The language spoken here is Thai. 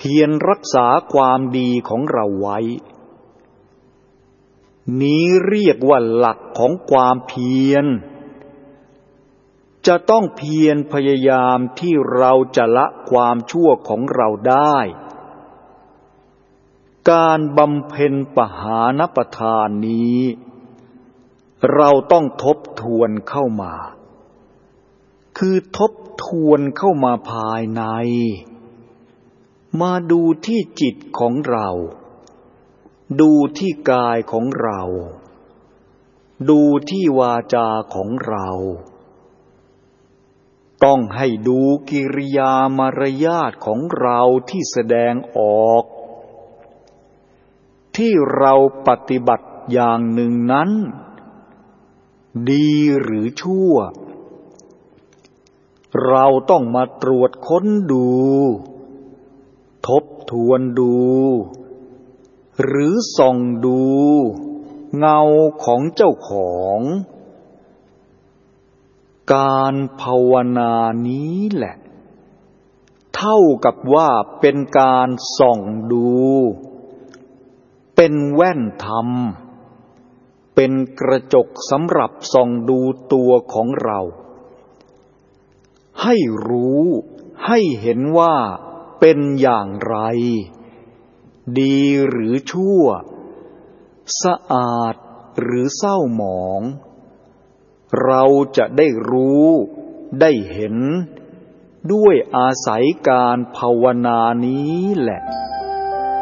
พียรรักษาความดีของเราไว้นี้เรียกว่าหลักของความเพียรจะต้องเพียรพยายามที่เราจะละความชั่วของเราได้การบำเพ็ญปหานประทานนี้เราต้องทบทวนเข้ามาคือทบทวนเข้ามาภายในมาดูที่จิตของเราดูที่กายของเราดูที่วาจาของเราต้องให้ดูกิริยามารยาทของเราที่แสดงออกที่เราปฏิบัติอย่างหนึ่งนั้นดีหรือชั่วเราต้องมาตรวจค้นดูทบทวนดูหรือส่องดูเงาของเจ้าของการภาวนานี้แหละเท่ากับว่าเป็นการส่องดูเป็นแว่นธรรมเป็นกระจกสำหรับส่องดูตัวของเราให้รู้ให้เห็นว่าเป็นอย่างไรดีหรือชั่วสะอาดหรือเศร้าหมองเราจะได้รู้ได้เห็นด้วยอาศัยการภาวนานี้แหละ